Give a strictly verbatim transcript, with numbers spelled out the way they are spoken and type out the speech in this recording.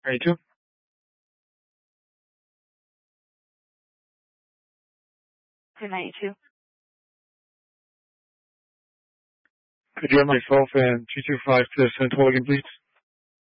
ninety-two. two ninety-two. Could you have myself and two two five to Central again, please?